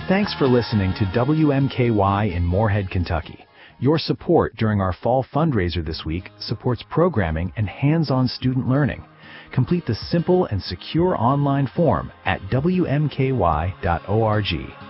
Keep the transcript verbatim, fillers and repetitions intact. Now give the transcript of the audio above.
Thanks for listening to W M K Y in Moorhead, Kentucky. Your support during our fall fundraiser this week supports programming and hands-on student learning. Complete the simple and secure online form at W M K Y dot org.